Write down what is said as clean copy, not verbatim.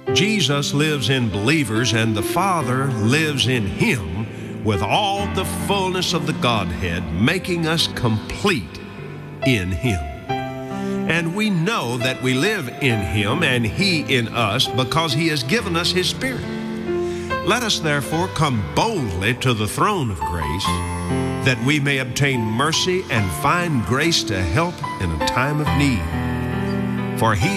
Jesus lives in believers, and the Father lives in him with all the fullness of the Godhead, making us complete in him. And we know that we live in him and he in us because he has given us his Spirit. Let us therefore come boldly to the throne of grace, that we may obtain mercy and find grace to help in a time of need. For he